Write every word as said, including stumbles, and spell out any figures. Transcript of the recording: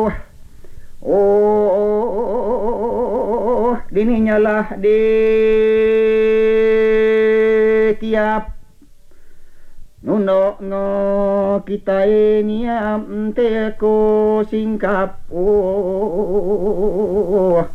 Oh, dininya lah di tiap nuno no kita ini am teko singkap. Oh